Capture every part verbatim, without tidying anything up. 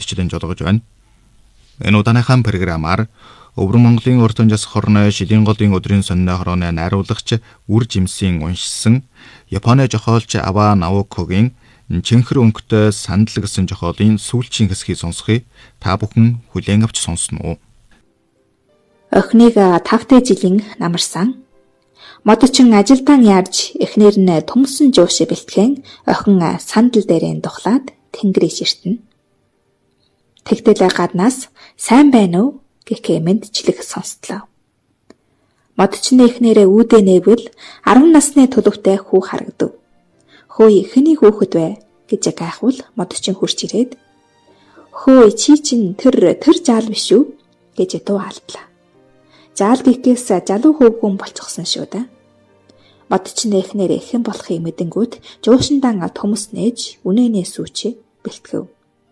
мэдчилэн жолгож байна. Энэ удааныхаа програмаар Өвөр Монголын урт хонжос хорны шилийн голын өдрийн сонины хорооны найруулагч Үр Жимсийн уншсан Японы зохиолч Ава Наокогийн Чинхэр өнгөтэй сандал гэсэн зохиолын сүүлчийн хэсгийг сонсхийг та бүхэн хүлээн авч сонсно уу? Охиныг тавтай жилийн намарсан. Модчин ажилдаан яарж эхнэр нь төмсөн жууши бэлтгэн охин сандал дээрээ духлаад тэнгэрээ ширтэнэ. Тэгтэл гаднаас сайн байна уу гэхээ мэдчлэх сонсдлоо. Модчин эхнэрээ үүдээ нээвэл арван насны төлөвтэй хүү харагдав. Хөөе хэний хүүхэд вэ гэж гайхвал модчин хурч ирээд хөөе чи чинь тэр тэр жаал биш үү гэж дуу алдлаа. Жаал гэхээс залуу хөвгүн болчихсон шүү дээ. Модчин эхнэр хэн болохыг мэдэнгүүт жуушиндан төмс нээж үнэнээ сүүчээ бэлтгэв.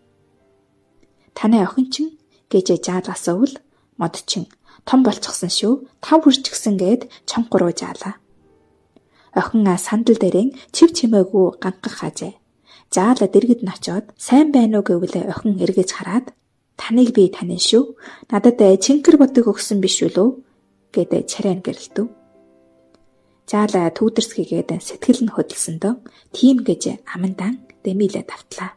Таны охин чинь гэж жаал асуувал модчин том болчихсон шүү. Тав хүрчгсэн гээд чамх руу жаалаа. Охин сандал дээрэн чив чимээгүй ганхах хажээ. Жаала дэргэд начоод сайн байна уу гэвэл охин эргэж хараад таныг би тань шүү. Надад чинхэр ботыг өгсөн биш үлээ гэдэг чарайн гэрэлтв. Жаала түүдэрсгийгээд сэтгэл нь хөдөлсөндөө тийм гэж амандан дэмилээ давтлаа.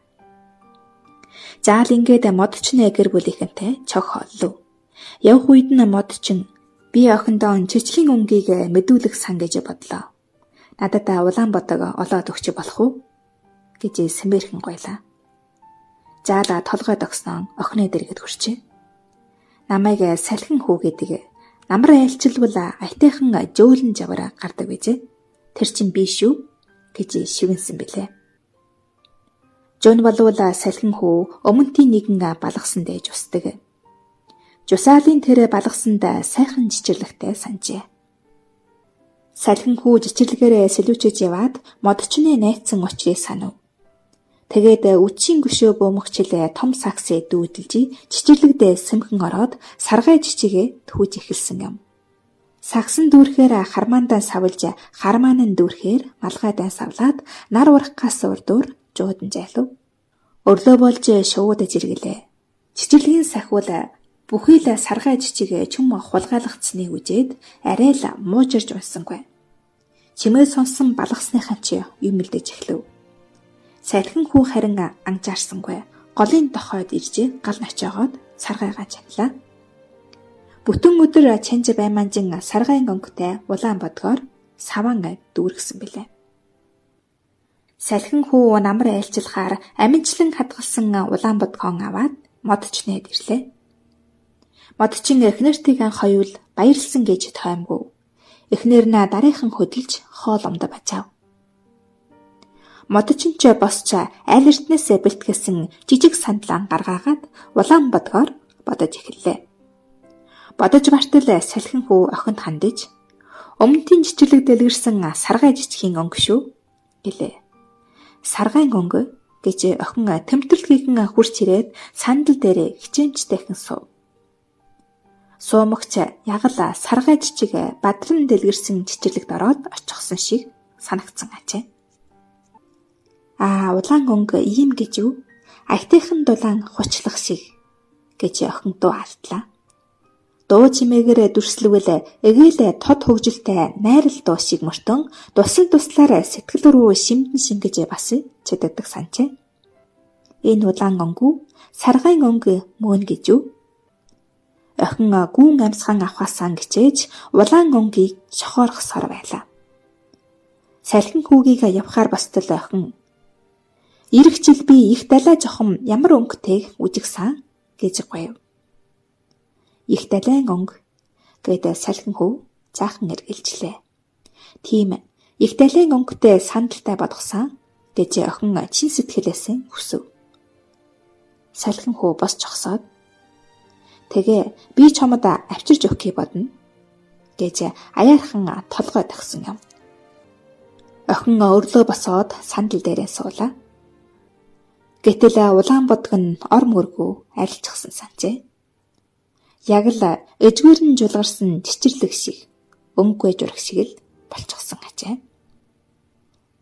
Жаал ингээд модчин гэр бүлийнхэнтэй чог холлов. Явх үед нь модчин би охиндоо чичлийн өнгийг мэдүүлэх сан гэж бодлоо. Надад Улаанбаатар олоод өгч болох уу гэж сэмбэрхэн гойлаа. Жаала толгой догсон охины дэргэд хүрчээ. Намайг салхин хүү гэдэг. Намар айлчилвал айтайхан жөөлөн жавар гардаг bijээ. Тэр чинь би шүү гэж шивэнсэн билээ. Жон болвол салхин хүү өмнөдийн нэгэн балгасан дэж устдаг. Жусаалын тэр балгасанд сайхан жичирлэгтэй санджээ. Салхин хүү жичирлэгээрээ сэлүүчэж яваад модчны найцсан очрыг санав. Тэгээд үчийн гүшөө бөмгчлээ том саксээ дүүдэлж жичирлэгдээ сэмхэн ороод саргай жичигээ түүж эхэлсэн юм. Саксан дүүрхээр хармаандаа савлж хармаан нь дүүрхээр малгайдаа савлаад нар урахгаас урдуур жуудан жайлав. Өрлөө болж шуудаж иргэлээ. Жичирлэгийн сахиул бүхий л саргай жичигээ чүм хулгайлгацсныг үжээд арай л муужирж унсангүй. Чимээ сонсон балгасныхан чи юм мэдэж эхлэв. Салхин хүү харин анжаарсангүй. Голын дохойд ирж гал ночоогоод саргайгаа чанлаа. Бүтэн өдөр чанж байманжин саргайн өнгөтэй Улаанбаатар саван дүүргсэн билээ. Салхин хүү намар айлчлахаар аминчлан хадгалсан Улаанбаатар аваад модчнэд ирлээ. Модчин эхнэртийг хоёул баярлсан гэж тоймгүй. Эхнэр нь дараахан хөдөлж хоол умд бачаав. Модчин ч босч аль эртнээс бэлтгэсэн жижиг сандлан гаргаагаад Улаанбаатар бодож эхэллээ. Бодож бартал салхин хүү охинд хандаж өмнөдийн жичирлэг дэлгэрсэн саргай жичгийн өнгө шүү гэлээ. Саргайн өнгө гэж охин тэмдэрлэгийн хурц ирээд сандал дээр хичээнчтэйхэн суув. Суумагч ягла саргай жичиг бадран дэлгэрсэн жичирлэгт ороод очихсон шиг санагдсан ачаа. Аа улаан өнгө ийм гэж юу? Айтайхан дулаан хучлах шиг гэж охин дуу алдлаа. Дуу чимээгээр дүрслэвэл эгээл тод хөгжилтэй найрал дуу шиг мөртөн тусал туслаар сэтгэл рүү шимтэн шингэж бас чаддаг санчаа. Энэ улаан өнгө саргайн өнгө мөн гэж юу? Охин гүүн амьсгаан авахаасаа гिचээж улаан өнгийг шохоорхсоор байлаа. Салхин хүүгийг явахаар бостол охин ирэх жил би их далай жохом ямар өнгөтэйг үжигсэн гэж гоёв. Их далайн өнгө гэдэг салхин хүү цаахан эргэлжлээ. Тийм их далайн өнгөтэй сандалтай бодгосон гэж охин чин сэтгэлээсээ хүсв. Салхин хүү бос жогсоод тэгээ би чамд авчирж өгөхий бодно гэж аяархан толгой тагсан юм. Охин өрлөө босоод сандал дээрээ суулаа. Гэтэл Улаанбаатар нь ор мөргөө арилчихсан санжээ. Яг л эжгээр нь жулгарсан чичирлэг шиг өнгөө журах шиг л болчихсон ачаа.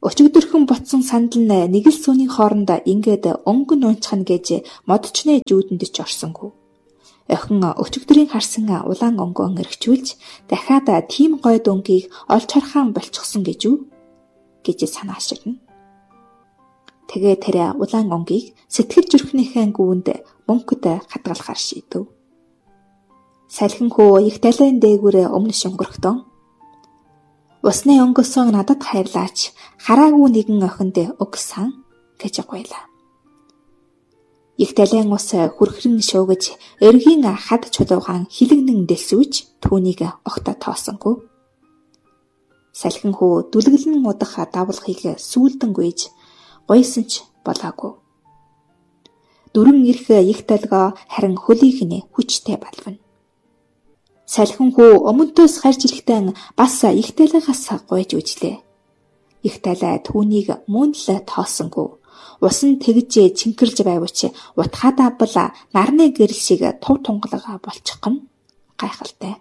Өчигдөрхөн ботсон сандал нь нэг л сүүний хооронд ингээд өнгөн унцхна гэж модчны жүүдэнд ч орсонгүй. Охин өчигдрийн харсан улаан онгон эргчүүлж дахиад тийм гой дөнгийг олж харахаан болчихсон гэж үү гэж санааширна. Тэгээ тэр улаан онгийг сэтгэл зүрхнийхэн гүвэнд мөнхөд хадгалахар шийдэв. Салхин хөө их талайн дээгүүрээ өмнө шөнгөрөхдөө усны өнгөсөө надад хайрлаач хараагүй нэгэн охинд өгсөн гэж гуйлаа. Их талайн ус хүрхрэн шуугаж эргийн хад чулуухан хилэгнэн дэлсүүж түүнийг огтоо тоосонгүй. Салхин хөө дүлгэлэн удах давлахыг сүүлдэн гүйж гойсон ч болоогүй. Дүрэн ирэх их толгоо харин хөлийг нь хүчтэй балвна. Салхин хүү өмнөдөөс гарч ирэхдээ бас их талаагаас гойж үжлээ. Их талаа түүнийг мөн л тоосонгүй. Ус нь тэгж чинкэрлж байвч утхаадаа бол нарны гэрэл шиг тув тунгалага болчих гэн гайхалтай.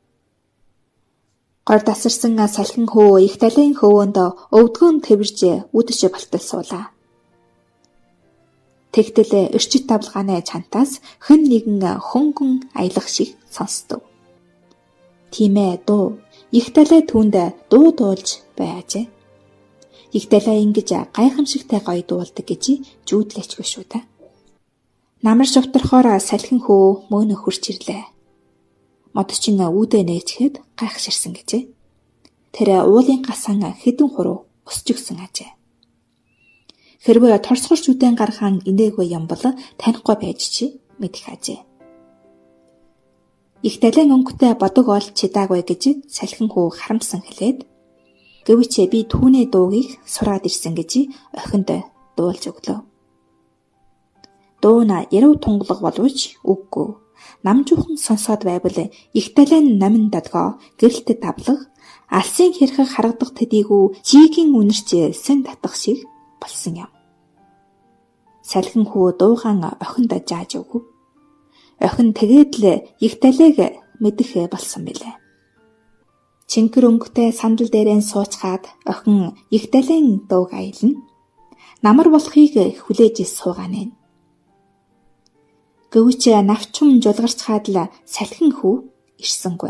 Гор тасарсан салхин хөө их талын хөвөнд өвдгөн тэрж үдэш балтал суулаа. Тэгтэл эрчит тавлгааны чантаас хэн нэгэн хөнгөн аялах шиг сонсдов. Тийм ээ дуу. Их талаа түүнд дуу дуулж байжээ. Их талаа ингэж гайхамшигтай гоё дуулдаг гэж жүүдлээчгүй шүү та. Намар шувтархоор салхин хөө мөөнө хурч ирлээ. Модчин үүдээ нээчгээд гайхширсан гэжээ. Тэр уулын гасан хэдэн хуруу өсч өгсөн ажээ. Хэрвээ торсгорч үдэн гаргаан инээгүй юм бол танихгүй байж чи мэдэх ажээ. Их талын өнгөтэй бодог ол чидаагүй гэж салхин хүү харамсан хэлээд гэвч би түүний дуугийг сураад ирсэн гэж охинд дуулж өглөө. Дууна яруу тунгалаг боловч үггүй. Намжуухан сонсоод байвал их талын намин дадгоо гэрэлтэд давлах алсын хэрхэг харагдах төдийгүй чигийн үнэрч сэн татах шиг болсон юм. Салхин хүү дуугаан охинд зааж өгөв. Охин тэгээд л их талыг мэдэх болсон билээ. Чинкэр өнгөтэй сандал дээрээ суучгаад охин их талын дууг аялна. Намар болохыг хүлээж суугаанэ. Гэвч навчум жулгарчхаад л салхин хүү ирсэнгүй.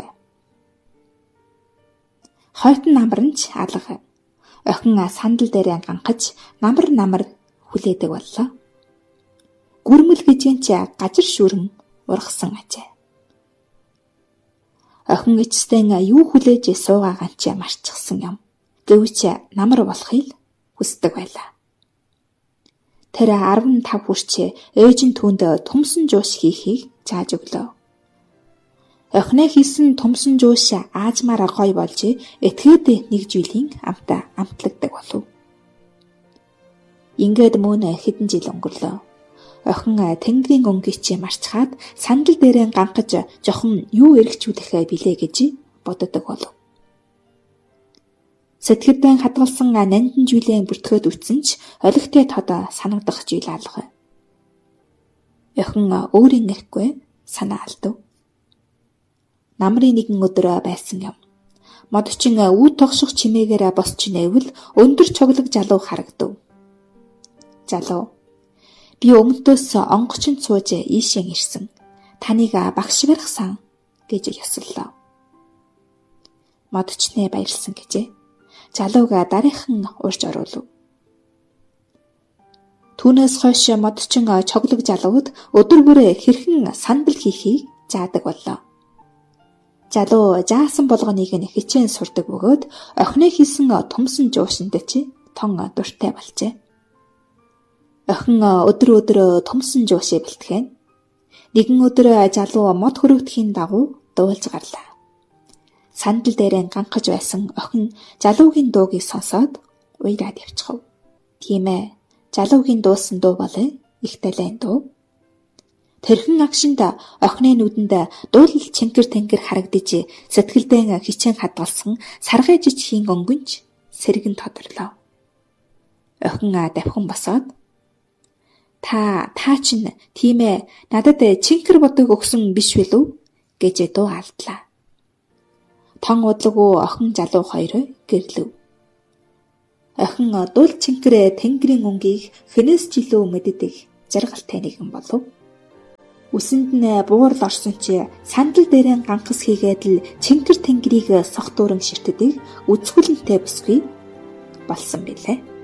Хойтон намарч алга. Охин сандал дээрээ ганхаж намар намар хүлээдэг боллоо. Гүрмэл гэжэн ч гажир шүрэн ургасан ажээ. Охин эцэстэн юу хүлээж суугаагаан ч марчихсан юм. Гэвч намар болохыг хүсдэг байлаа. Тэр арван тав хүрч ээж нь түүнд томсон жууш хийхийг зааж өглөө. Охиноо хийсэн томсон жууш аажмаараа гой болж этгээд нэг жилийн амтаа амтлагдаг болов. Ингээд мөн хэдэн жил өнгөрлөө. Охин тэнгэрийн өнгөч марчхаад сандал дээрээ ганхаж жохон юу эргэжүүлэх билээ гэж боддог болов. Сэтгэлдээ хадгалсан нандин жилийн бүртгөөд үтсэн ч олигтой тод санагдах жил алга. Охин өөрийн эрэхгүй санаа алдав. Намрын нэгэн өдөр байсан юм. Модчин үе тогших чимээгээр босч нэвэл өндөр чоглог залуу харагдав. Залуу би өмнөдөөс онгочонд сууж ийшээ ирсэн. Таныг багш барихсан гэж ёслолоо. Модчнээ баярлсан гэжээ. Залууг дараахан урьж оруулав. Түүнээс хойш модчин чоглог залууд өдөр бүр хэрхэн сандал хийхийг заадаг боллоо. Залуу заасан болгоныг нь хичээн сурдаг бөгөөд охины хийсэн томсон жуушинд чи тон дуртай болжээ. Охин өдөр өдөр томсон жуушээ бэлтгэн. Нэгэн өдөр залуу мод хөрөгдөхийн дагуу дуулж гарлаа. Сандал дээрээ ганхаж байсан охин залуугийн дуугийг сонсоод уйраад явчихав. Тийм ээ, залуугийн дуусан дуу бол их талайн дуу. Тэрхэн агшинд охины нүдэнд дуулал чинкэр тэнгэр харагдаж сэтгэлдээ хичээн хадгалсан саргай жижигхэн өнгөнч сэргэн тодорлоо. Охин давхин босоод Та таа чинь тийм ээ надад чинкэр бодог өгсөн биш билүү гэж дуу алдлаа. Тон удлаггүй охин залуу хоёр гэрлэв. Охин дул чингэрээ тэнгэрийн өнгийг хэнээс ч илүү мэддэг жаргалтай нэгэн болов. Үсэнд нь буурал орсон чи сандал дээрээ ганхас хийгээд л чингэр тэнгэрийг сох дүүрэн ширтдэг үзгүлэнтэй бүсгүй болсон билээ.